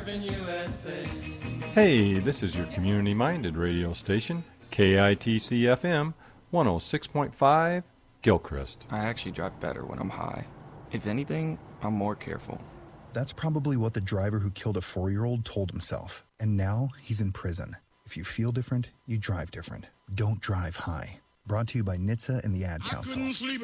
Hey, this is your community-minded radio station, KITC FM 106.5, Gilchrist. I actually drive better when I'm high. If anything, I'm more careful. That's probably what the driver who killed a 4-year-old told himself. And now he's in prison. If you feel different, you drive different. Don't drive high. Brought to you by NHTSA and the Ad Council.